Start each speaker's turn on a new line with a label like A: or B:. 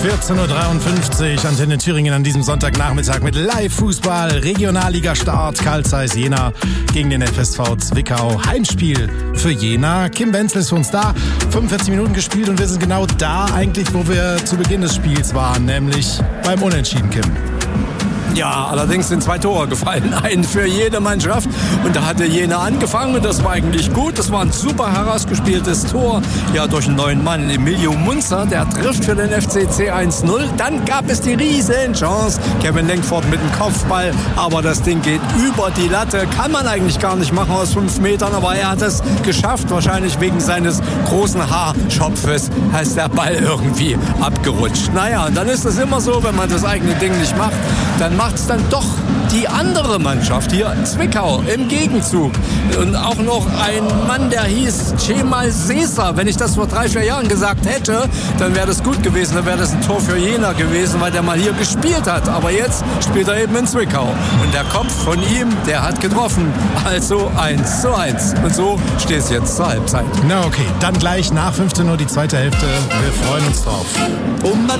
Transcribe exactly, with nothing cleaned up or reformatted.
A: vierzehn Uhr dreiundfünfzig, Antenne Thüringen an diesem Sonntagnachmittag mit Live-Fußball, Regionalliga-Start, Carl Zeiss Jena gegen den F S V Zwickau. Heimspiel für Jena. Kim Wenzel ist für uns da, fünfundvierzig Minuten gespielt und wir sind genau da eigentlich, wo wir zu Beginn des Spiels waren, nämlich beim Unentschieden, Kim.
B: Ja, allerdings sind zwei Tore gefallen, einen für jede Mannschaft. Und da hatte Jena angefangen und das war eigentlich gut. Das war ein super herausgespieltes Tor, ja, durch einen neuen Mann, Emilio Munzer, der trifft für den F C C eins null. Dann gab es die riesen Chance, Kevin Lenkford mit dem Kopfball, aber das Ding geht über die Latte. Kann man eigentlich gar nicht machen aus fünf Metern, aber er hat es geschafft, wahrscheinlich wegen seines großen Haarschopfes heißt der Ball irgendwie abgerutscht. Naja, und dann ist es immer so, wenn man das eigene Ding nicht macht, dann macht es dann doch die andere Mannschaft hier, Zwickau, im Gegenzug. Und auch noch ein Mann, der hieß Cemal Sesa. Wenn ich das vor drei, vier Jahren gesagt hätte, dann wäre das gut gewesen. Dann wäre das ein Tor für Jena gewesen, weil der mal hier gespielt hat. Aber jetzt spielt er eben in Zwickau. Und der Kopf von ihm, der hat getroffen. Also eins zu eins. Und so steht es jetzt zur Halbzeit.
A: Na okay, dann gleich nach fünfzehn Uhr die zweite Hälfte. Wir freuen uns drauf.
C: Um